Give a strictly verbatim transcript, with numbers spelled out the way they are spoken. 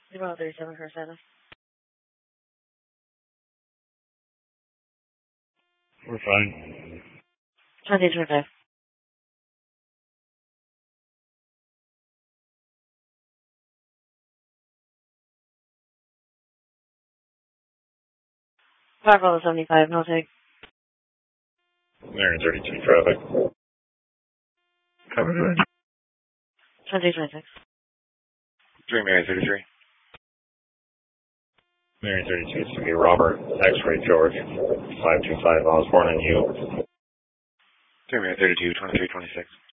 Zero thirty-seven for seven. We're fine. Twenty twenty-five. Five seventy-five, no take. Marion thirty-two traffic. Covered it. Twenty twenty-six. Three Marion thirty-three. Marion thirty-two is to be Robert X-Ray George. five two five Osborne and you. Three Marion thirty-two, twenty-three twenty-six.